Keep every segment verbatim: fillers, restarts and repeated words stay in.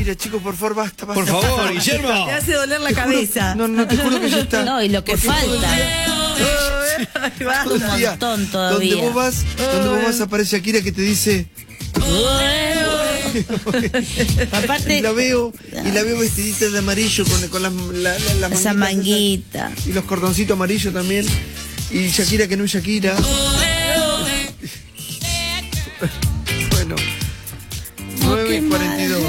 Mira, chicos, por favor, basta, basta. Por favor, Guillermo. Te hace doler la cabeza. No, no, te juro que ya está. No, y lo que Porque falta. todo el día- todo el Un día, montón todavía. Donde vos vas, donde vos vas aparece Shakira que te dice. Aparte, y la veo, y la veo vestidita de amarillo con, con las la, la, la esa manguita. Esas, y los cordoncitos amarillos también. Y Shakira que no es Shakira. Bueno, nueve y cuarenta y dos.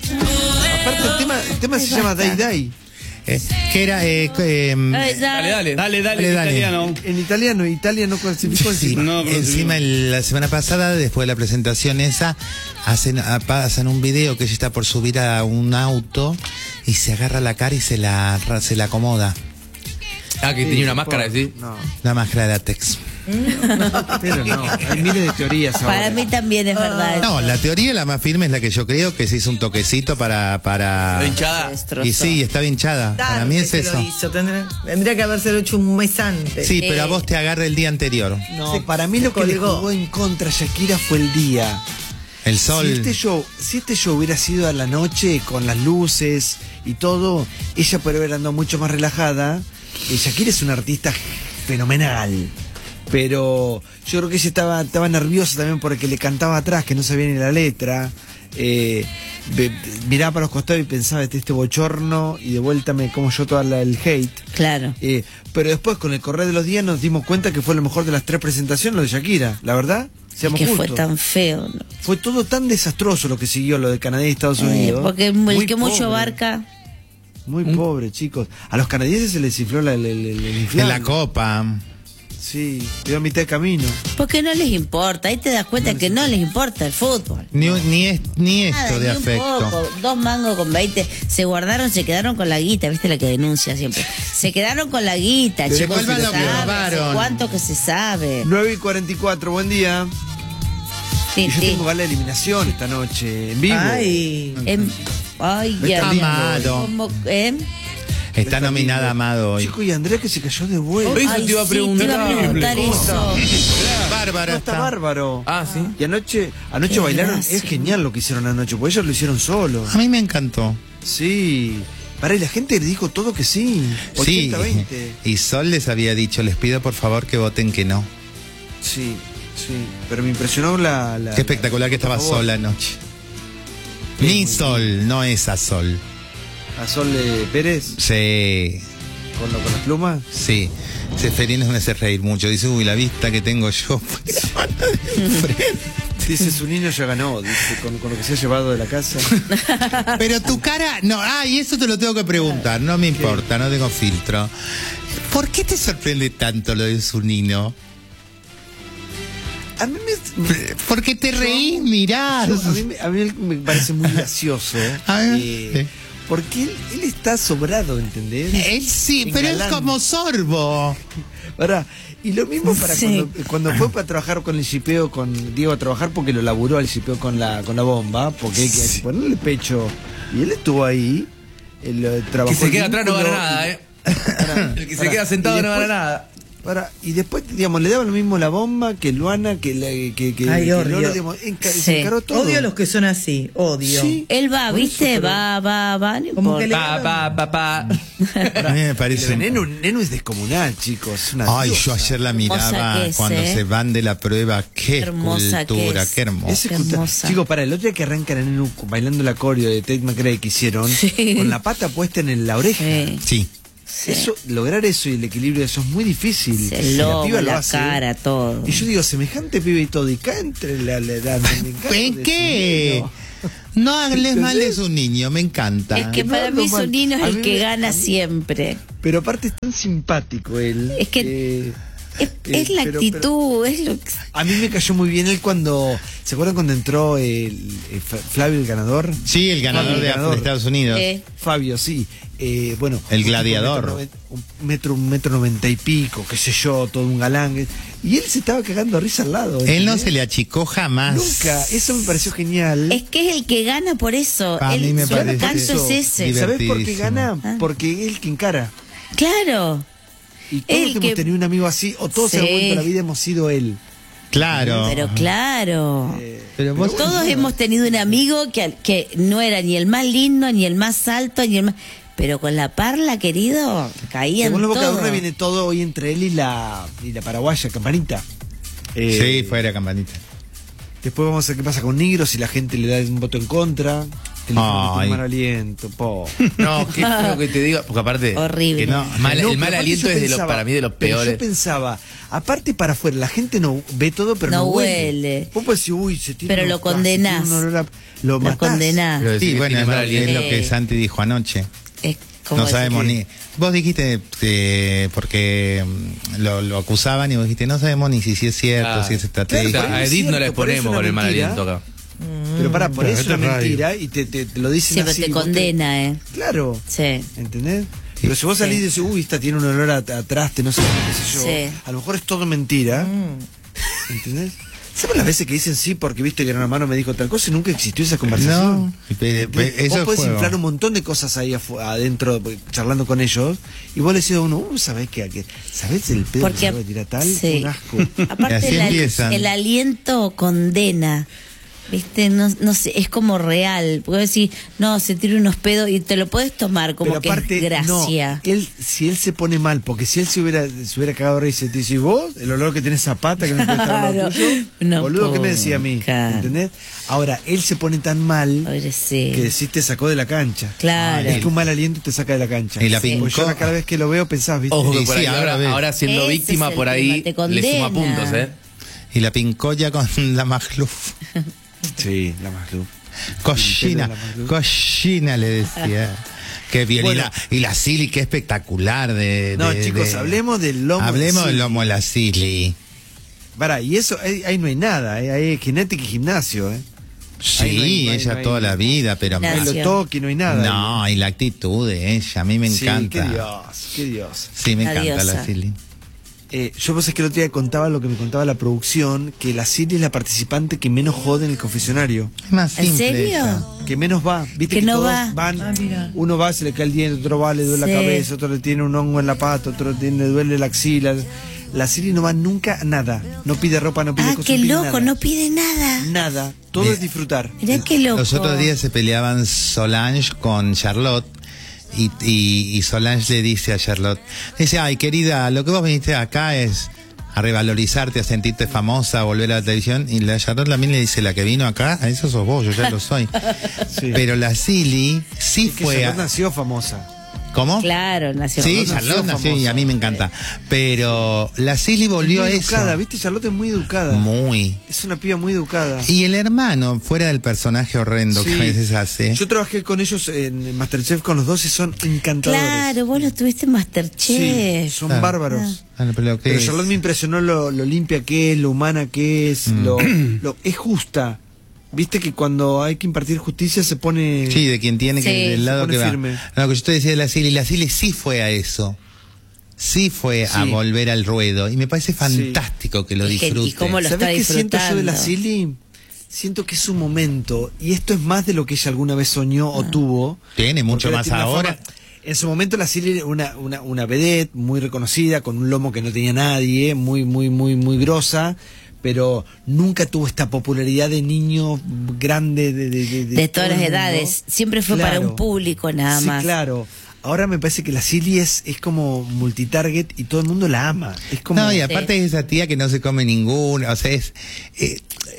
Aparte el tema, el tema se llama Dai Dai. Eh, que era eh, eh, Ay, ya. Dale, dale, dale, dale, Dale, dale. italiano. En italiano, Italia no clasificó sí, encima. No, pero encima sí. el- la semana pasada, después de la presentación esa, hacen, a- pasan un video que ella está por subir a un auto y se agarra la cara y se la, ra- se la acomoda. Ah, que tenía una máscara, ¿sí? No, La máscara de látex. pero no, hay miles de teorías ahora. Para mí también es verdad. No, la teoría la más firme es la que yo creo, que se hizo un toquecito para... para... La hinchada. Destrozó. Y sí, estaba hinchada. Para mí es Antes se lo eso. hizo, tendría, tendría que habérselo hecho un mes antes. Sí, pero a vos te agarra el día anterior. No, Se para mí lo que le colgó. jugó en contra a Shakira fue el día. El sol. Si este show, si este show hubiera sido a la noche con las luces y todo, ella podría haber andado mucho más relajada. Eh, Shakira es una artista fenomenal. Pero yo creo que ella estaba, estaba nerviosa también porque le cantaba atrás, que no sabía ni la letra. Eh, ve- miraba para los costados y pensaba, este, este bochorno, y de vuelta me como yo todo el hate. Claro. Eh, pero después, con el correr de los días, nos dimos cuenta que fue lo mejor de las tres presentaciones, lo de Shakira. La verdad, seamos Que fue justos. tan feo, ¿no? Fue todo tan desastroso lo que siguió, lo de Canadá y Estados Eh, Unidos. porque el Muy que mucho pobre, barca. Muy pobre, chicos. A los canadienses se les infló la, el, el, el inflable. En la copa. Sí, quedó a mitad de camino. Porque no les importa. Ahí te das cuenta que no les importa el fútbol. Ni, ni, es- ni Nada, esto de ni un afecto. poco. Dos mangos con veinte. Se guardaron, se quedaron con la guita. ¿Viste la que denuncia siempre? Se quedaron con la guita, Pero chicos. vuelvan se lo que sabe, hace robaron. ¿Cuánto que se sabe? nueve y cuarenta y cuatro, buen día. Sí, Y yo sí. tengo gala de eliminación esta noche, en vivo. Ay. Em, ay, Está ya. lindo. Amado. ¿Cómo, em? Está nominada Amado hoy. Chico, y Andrea que se cayó de vuelta. Eso Ay, te iba a sí, te iba a preguntar. preguntar ¿Cómo eso. Bárbara No, está está. bárbaro. Ah, sí. Y anoche, anoche Qué bailaron, gracia. es genial lo que hicieron anoche, porque ellos lo hicieron solo. A mí me encantó. Sí. Para y la gente le dijo todo que sí. Sí. ochenta veinte. Y Sol les había dicho, les pido por favor que voten que no. Sí, sí. Pero me impresionó la. la Qué espectacular que estaba por favor. Sol anoche. Mi Sol, no esa Sol. A Sol eh, Pérez, Sí, con, lo- con las plumas. sí. Seferino me hace reír mucho. Dice, uy, la vista que tengo yo. Dice, su niño ya ganó, dice, con, con lo que se ha llevado de la casa. Pero tu cara, no, ah, y eso te lo tengo que preguntar, no me importa, no tengo filtro. ¿Por qué te sorprende tanto lo de Zunino? A mí me. Porque te reís, mirás. yo- a, mí, me- a mí me parece muy gracioso. A mí- eh, sí. porque él, él está sobrado, ¿entendés? Él sí, pero es Galán. como Sorbo. Ahora, y lo mismo para Sí. cuando, cuando fue para trabajar con el shipeo, con Diego a trabajar porque lo laburó el shipeo con la, con la bomba, porque hay que ponerle pecho. Y él estuvo ahí, él eh, trabajó. Que se el queda atrás no vínculo, gana nada, y- ¿eh? Pará, El que se pará. queda sentado Y no gana después- nada. Pará, y después, digamos, le daba lo mismo la bomba que Luana, que, la, que, que, Ay, que odio. Lola, digamos, enca- Sí. se encaró todo. Odio a los que son así, odio. Sí. Él va, Por eso, ¿viste? pero- Va, va, va. No Como que importa. le- Pa, pa, pa, pa. A mí me parece... Pero Nenu, Nenu es descomunal, chicos. es una Ay, diosa. yo ayer la Hermosa miraba que es, cuando ¿eh? se van de la prueba. Qué Hermosa que cultura, es. qué hermoso. Ese Qué culta- hermosa. Chicos, para el otro día que arrancan en Nenu bailando la coreo de Tate McRae que hicieron, Sí. con la pata puesta en la oreja. Sí. Sí. Sí. Eso, lograr eso y el equilibrio de eso es muy difícil. Sí, Y el la logo, piba lo la hace. cara, todo. Y yo digo, semejante pibe y todo, y cae entre la, la edad. me encanta ¿En de qué? su niño. No hables mal de su niño, me encanta. Es que No, para no, mí mal. Zunino es A el mí que me- gana a mí- siempre. Pero aparte es tan simpático él. Es que- eh, Es, Eh, es la pero- actitud, es lo que... a mí me cayó muy bien él cuando. ¿Se acuerdan cuando entró el, el Fa- Flavio el ganador? Sí, el ganador El de, ganador. de Estados Unidos. Eh, Fabio, sí. Eh, bueno, El un tipo gladiador. metro noven- Un metro, un metro noventa y pico, qué sé yo, todo un galán. Y él se estaba cagando a risa al lado. Él no ¿entendés? se le achicó jamás. Nunca, eso me pareció genial. es que es el que gana por eso. A Él- mí me su parece encanto eso es ese. divertido. ¿Sabés por qué divertidísimo. gana? Ah. Porque es el que encara. Claro. Y todos El hemos que- tenido un amigo así, o todos en Sí. algún momento de la vida hemos sido él. Claro. Pero claro. Eh, Pero vos Todos hemos tenido un amigo que, que no era ni el más lindo, ni el más alto, ni el más... Pero con la parla, querido, caían Según los todo. Bocadurre viene todo hoy entre él y la, y la paraguaya, Campanita. Eh, Sí, fuera campanita. Después vamos a ver qué pasa con Nigro, si la gente le da un voto en contra. El Ay. mal aliento, po. No, qué feo que te diga, porque aparte. Horrible. que no, mal- No, el pero mal aparte aliento yo es de lo, pensaba- para mí de los pero peores. Yo pensaba, aparte para afuera, la gente no ve todo, pero no, No huele. huele. Vos podés decir, uy, se tiene Pero unos lo condenás. gases, tiene un olor a- Lo Lo matás. condenás. Pero decir Sí, que bueno, tiene es, mal lo- aliento. es lo que Eh. Santi dijo anoche. Es como No decir sabemos que- ni... Vos dijiste, eh, porque mm, lo, lo acusaban y vos dijiste, no sabemos ni si, si es cierto, Ah. si es O estratégico. sea, Claro, a es Edith no la cierto, por eso exponemos una con el mal mentira. aliento acá. Pero para, por Pero eso esto es es una radio. mentira y te, te, te lo dicen Sí, pero así. te vos condena, ¿eh? Claro. Sí. ¿Entendés? Pero si vos salís y decís, uy, esta tiene un olor a, a traste, no sé qué sé yo. Sí. A lo mejor es todo mentira. ¿Entendés? ¿Sabes las veces que dicen sí porque viste que Gran Hermano me dijo tal cosa y nunca existió esa conversación? No, pe- pe- ¿Entendés? eso Vos es podés juego. inflar un montón de cosas ahí afu- adentro charlando con ellos y vos le decís a uno, uh, ¿sabés qué? ¿Qué? ¿Sabés el pedo Porque que se tirar tal? sí. Un asco. Aparte así el, al- empiezan. el aliento condena. ¿Viste? No, no sé, es como real. Puedo decir, no, se tira unos pedos y te lo puedes tomar como Pero que aparte, es gracia. no, él, si él se pone mal, porque si él se hubiera, se hubiera cagado de risa y te dice, vos, el olor que tenés Zapata, que no puede estar al lado Claro. tuyo, No boludo, ¿qué me puedo. decía a mí? Claro. ¿Entendés? Ahora, él se pone tan mal Oye, sí. que decís te sacó de la cancha. Claro. Es que un mal aliento te saca de la cancha. Y la Porque pincó. yo ahora cada vez que lo veo pensás, ¿viste? Ojo que Sí, por sí, ahí, ahora ahora, ves. ahora siendo Ese víctima es el por ahí tema, te le suma condena. puntos, ¿eh? Y la pincoya con la magluf. Sí, la más luz. Cochina, la magluf. cochina le decía. Qué bien. Bueno. y, la, y la Silly, qué espectacular. De, No, de- chicos, de- hablemos del lomo. Hablemos de del Silly. lomo de la Silly. Pará, y eso, ahí, ahí no hay nada, ¿eh? Ahí hay genética y gimnasio, ¿eh? Sí, Ahí no hay- no hay- ella no hay- toda la vida, pero... No hay Gracias. lo toque, no hay nada. No, y la actitud de ella, a mí me Sí, encanta. qué Dios, qué Dios. Sí, me La encanta diosa. la Silly. Eh, yo pues es que el otro día contaba lo que me contaba la producción, que la Silly es la participante que menos jode en el confesionario. Es más ¿En simple serio? ella. Que menos va, viste Que que, no todos va. van, Ah, mira. uno va, se le cae el diente, otro va, le duele Sí. la cabeza, otro le tiene un hongo en la pata, otro tiene, le duele la axila. La Silly no va nunca a nada, no pide ropa, no pide Ah, cosas, qué no pide loco, nada. no pide nada. Nada, todo Mira. es disfrutar. Mirá qué loco. Los otros días se peleaban Solange con Charlotte y, y, y Solange le dice a Charlotte, dice, ay querida, lo que vos viniste acá es a revalorizarte, a sentirte famosa, a volver a la televisión. Y la Charlotte también le dice, la que vino acá, a eso sos vos, yo ya lo soy. Sí. Pero la Silly sí Es que fue... Charlotte a- nació famosa. ¿Cómo? Claro, nació. Sí, nació Charlotte nació y famosa. a mí me encanta. Pero la Silly volvió a Muy eso. educada, viste, Charlotte es muy educada. Muy. Es una piba muy educada. Y el hermano, fuera del personaje horrendo que Sí. a veces hace. Yo trabajé con ellos en Masterchef con los dos y son encantadores. Claro, vos lo tuviste en Sí, Masterchef. son Ah. bárbaros. Ah, pero lo que Pero es- Charlotte me impresionó lo, lo limpia que es, lo humana que es, Mm. lo, lo- es justa. Viste que cuando hay que impartir justicia se pone... Sí, de quien tiene que, Sí, del se lado pone que va. firme. No, que yo te decía de la Silly, la Silly sí fue a eso. Sí fue a Sí. volver al ruedo. Y me parece fantástico que lo Es que- y disfrute. cómo lo- ¿Sabés está qué siento yo de la disfrutando. Silly? Siento que es un momento, y esto es más de lo que ella alguna vez soñó o tuvo. Tiene mucho porque más tiene una ahora. forma- en su momento la Silly era una, una, una vedette muy reconocida, con un lomo que no tenía nadie, muy, muy, muy, muy grosa, pero nunca tuvo esta popularidad de niño grande de, de, de, De todas todo las el mundo. edades. Siempre fue para Claro. un público nada Sí, más. claro. Ahora me parece que la Silly es, es como multitarget y todo el mundo la ama. Es como... No, y aparte es esa tía que no se come ninguna. O sea, es. eh,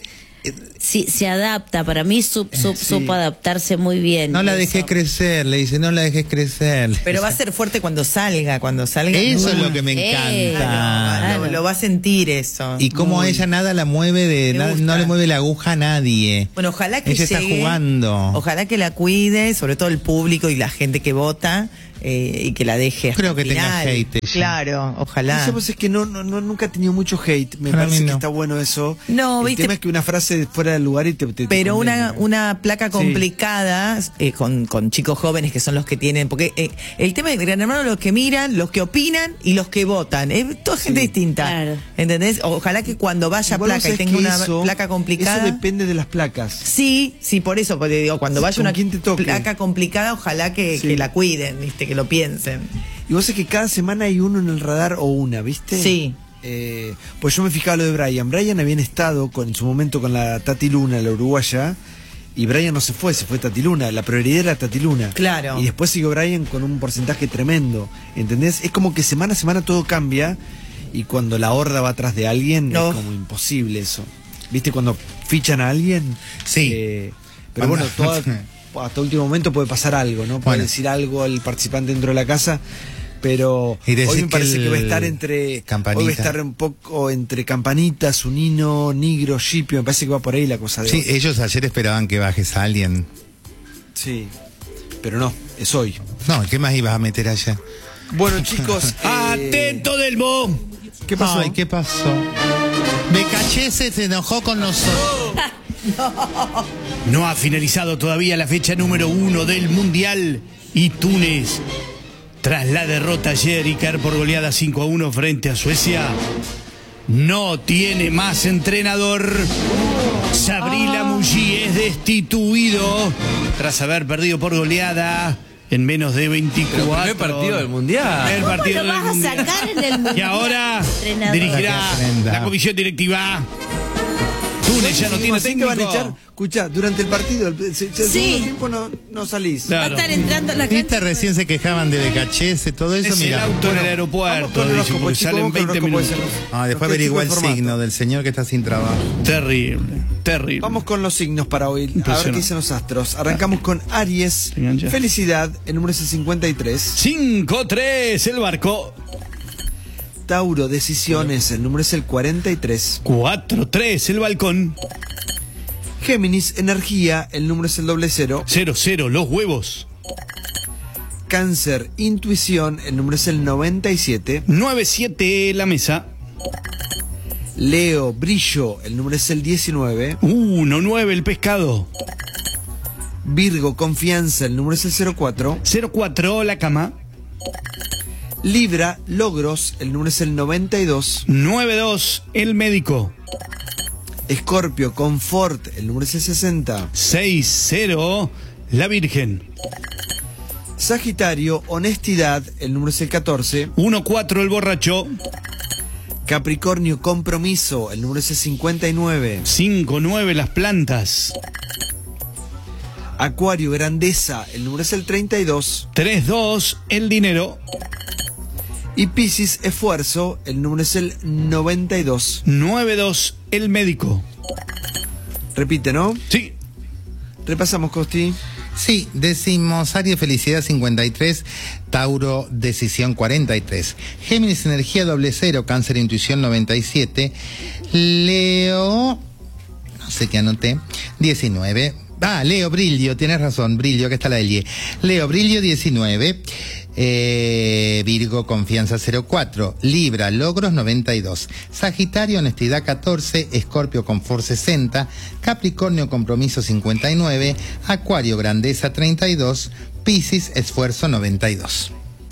Sí, se adapta. Para mí sup- sup- Sí. supo adaptarse muy bien. no la Eso. dejes crecer, le dice, no la dejes crecer. Pero va a ser fuerte cuando salga, cuando salga. Eso es no, lo que me Sí, encanta. Claro, lo, lo va a sentir eso. Y como a ella nada la mueve de Me nada- gusta. no le mueve la aguja a nadie. Bueno, ojalá que ella está llegue, jugando. Ojalá que la cuide, sobre todo el público y la gente que vota, eh, y que la deje hasta Creo el que tenga final. hate ella. Claro, ojalá. Eso pues es que no, no, no- nunca ha tenido mucho hate. Me Para parece mí que no. está bueno eso. No, El viste- tema es que una frase fuera del lugar y te. te- te Pero una, condena. una placa Sí. complicada eh, con, con chicos jóvenes que son los que tienen, porque eh, el tema de Gran Hermano, los que miran, los que opinan y los que votan, es toda gente distinta, claro. ¿entendés? Ojalá que cuando vaya Igual vos placa y sabés tenga que una eso- placa complicada. Eso depende de las placas. Sí, sí, por eso, porque digo, cuando Sí, vaya ¿con una quién te toque? placa complicada, ojalá que, Sí. que la cuiden, ¿viste? Que lo piensen. Y vos sabés que cada semana hay uno en el radar o una, ¿viste? Sí. Eh, pues yo me fijaba lo de Brian. Brian habían estado con, en su momento con la Tati Luna, la uruguaya, y Brian no se fue, se fue Tati Luna. La prioridad era Tati Luna. Claro. Y después siguió Brian con un porcentaje tremendo. ¿Entendés? Es como que semana a semana todo cambia, y cuando la horda va atrás de alguien, No. es como imposible eso. ¿Viste? Cuando fichan a alguien. Sí. Eh, pero Cuando- bueno, toda, hasta último momento puede pasar algo, ¿no? Puede Bueno. decir algo el participante dentro de la casa. Pero Y decir hoy me parece que que, el va a estar entre Campanita. hoy va a estar un poco entre Campanita, Zunino, Nigro, Shipio. Me parece que va por ahí la cosa de Sí, hoy. ellos ayer esperaban que bajes a alguien. Sí, pero no, es hoy. No, ¿qué más ibas a meter allá? Bueno, chicos, eh, ¡Atento, Delmo! ¿qué pasó? Ay, ¿qué pasó? Becachese se enojó con nosotros. No ha finalizado todavía la fecha número uno del Mundial y Túnez, tras la derrota ayer y caer por goleada cinco a uno frente a Suecia, no tiene más entrenador. Sabri Lamouchi es destituido tras haber perdido por goleada en menos de veinticuatro. Pero primer partido del Mundial. Primer ¿Cómo partido lo del vas a Mundial. sacar en el Mundial? Y ahora Entrenador. dirigirá La que aprenda. la comisión directiva. Túnez ya no tiene Así te van a técnico. echar. Escucha, durante el partido, el, el- el segundo Sí. tiempo no, no salís. Claro. Va a estar entrando a la Viste, cancha. recién se quejaban de Becachese, todo eso, Es el mira. auto en el Vamos aeropuerto, con el dice, horóscopo, porque chicos, salen vamos con el veinte horóscopo, minutos. ese no- Ah, después no averigua el estoy formato. signo del señor que está sin trabajo. Terrible, terrible. Vamos con los signos para hoy. A ver qué Impresionante. dicen los astros. Arrancamos con Aries. Te enganchas. Felicidad, el número es el cincuenta y tres. cinco tres, el barco. Tauro, decisiones, el número es el cuarenta y tres. cuatro tres, el balcón. Géminis, energía, el número es el doble cero. cero cero, los huevos. Cáncer, intuición, el número es el noventa y siete. nueve siete, la mesa. Leo, brillo, el número es el diecinueve. uno nueve, el pescado. Virgo, confianza, el número es el cero cuatro. cero cuatro, la cama. Libra, logros, el número es el noventa y dos. nueve dos, el médico. Escorpio, confort, el número es el sesenta. seis cero, la virgen. Sagitario, honestidad, el número es el catorce. uno cuatro, el borracho. Capricornio, compromiso, el número es el cincuenta y nueve. cinco nueve, las plantas. Acuario, grandeza, el número es el treinta y dos. tres dos, el dinero. Y Piscis, esfuerzo, el número es el noventa y dos. nueve dos, el médico. Repite, ¿no? Sí. Repasamos, Costi. Sí, decimos Aries, felicidad cincuenta y tres, Tauro, decisión cuarenta y tres, Géminis, energía doble cero, Cáncer, intuición noventa y siete, Leo, no sé qué anoté, diecinueve, ah, Leo, brillo, tienes razón, brillo, que está la del Y, Leo, brillo diecinueve, eh, Virgo, confianza cero cuatro, Libra, logros noventa y dos, Sagitario, honestidad catorce, Escorpio, confort sesenta, Capricornio, compromiso cincuenta y nueve, Acuario, grandeza treinta y dos, Piscis, esfuerzo noventa y dos.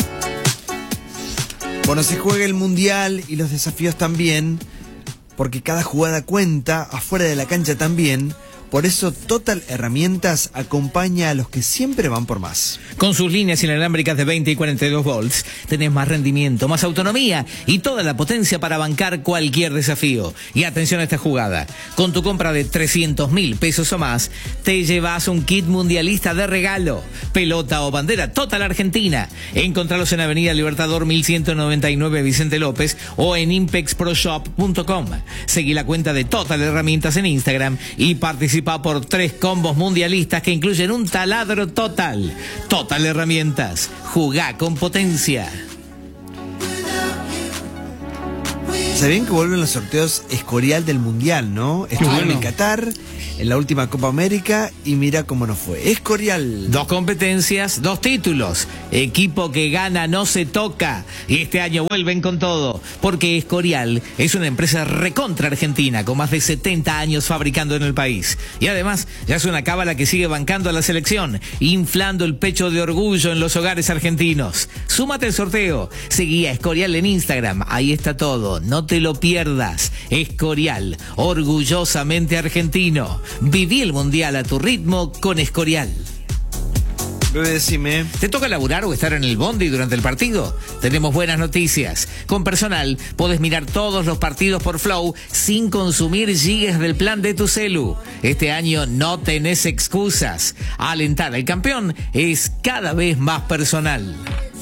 Bueno, se juega el Mundial y los desafíos también, porque cada jugada cuenta, afuera de la cancha también. Por eso Total Herramientas acompaña a los que siempre van por más. Con sus líneas inalámbricas de veinte y cuarenta y dos volts, tenés más rendimiento, más autonomía y toda la potencia para bancar cualquier desafío. Y atención a esta jugada. Con tu compra de trescientos mil pesos o más, te llevas un kit mundialista de regalo. Pelota o bandera Total Argentina. Encontralos en Avenida Libertador mil ciento noventa y nueve Vicente López o en impex pro shop punto com. Seguí la cuenta de Total Herramientas en Instagram y participa por tres combos mundialistas que incluyen un taladro total. Total Herramientas. Jugá con potencia. ¿Sabían que vuelven los sorteos Escorial del Mundial, no? Estuvieron bueno. en Qatar, en la última Copa América, y mira cómo nos fue. Escorial. Dos competencias, dos títulos. Equipo que gana no se toca. Y este año vuelven con todo. Porque Escorial es una empresa recontra argentina con más de setenta años fabricando en el país. Y además ya es una cábala que sigue bancando a la selección, inflando el pecho de orgullo en los hogares argentinos. Súmate al sorteo. Seguí a Escorial en Instagram. Ahí está todo. No te lo pierdas. Escorial, orgullosamente argentino. Viví el Mundial a tu ritmo con Escorial. Bebé, decime. ¿Te toca laburar o estar en el bondi durante el partido? Tenemos buenas noticias. Con Personal podés mirar todos los partidos por Flow sin consumir gigas del plan de tu celu. Este año no tenés excusas. Alentar al campeón es cada vez más personal.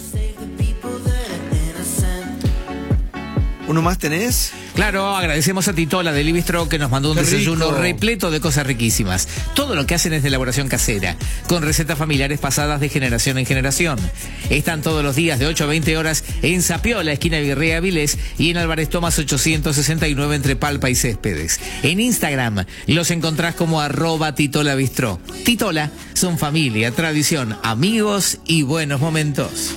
¿Uno más tenés? Claro, agradecemos a Titola de Libistro que nos mandó un Qué desayuno rico. repleto de cosas riquísimas. Todo lo que hacen es de elaboración casera, con recetas familiares pasadas de generación en generación. Están todos los días de ocho a veinte horas en Sapiola, esquina Virrey Avilés, y en Álvarez Thomas ochocientos sesenta y nueve entre Palpa y Céspedes. En Instagram los encontrás como arroba Titola Bistró. Titola son familia, tradición, amigos y buenos momentos.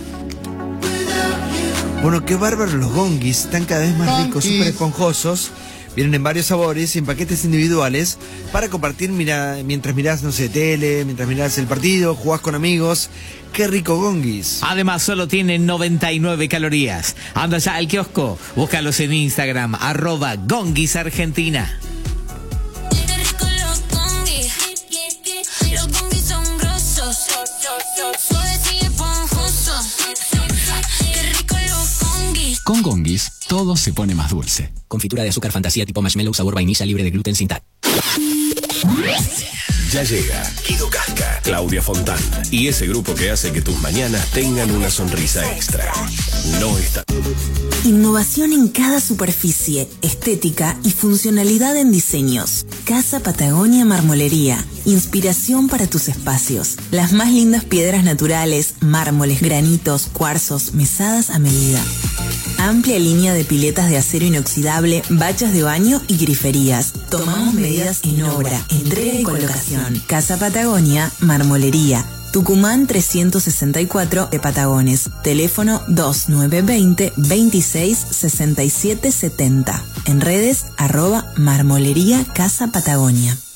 Bueno, qué bárbaros los gonguis, están cada vez más ricos, súper esponjosos. Vienen en varios sabores y en paquetes individuales para compartir mira, mientras mirás, no sé, tele, mientras mirás el partido, jugás con amigos. Qué rico gonguis. Además, solo tienen noventa y nueve calorías. Anda ya al kiosco, búscalos en Instagram, arroba Gonguis Argentina. Con Gonguis, todo se pone más dulce. Confitura de azúcar fantasía tipo marshmallow sabor vainilla libre de gluten sin tal. Ya llega Guido Casca, Claudia Fontán y ese grupo que hace que tus mañanas tengan una sonrisa extra. No está. Innovación en cada superficie, estética y funcionalidad en diseños. Casa Patagonia Marmolería. Inspiración para tus espacios. Las más lindas piedras naturales, mármoles, granitos, cuarzos, mesadas a medida. Amplia línea de piletas de acero inoxidable, bachas de baño y griferías. Tomamos medidas en obra, entrega y colocación. Casa Patagonia Marmolería. Tucumán trescientos sesenta y cuatro de Patagones. Teléfono dos nueve dos cero, veintiséis sesenta y siete setenta. En redes arroba Marmolería Casa Patagonia.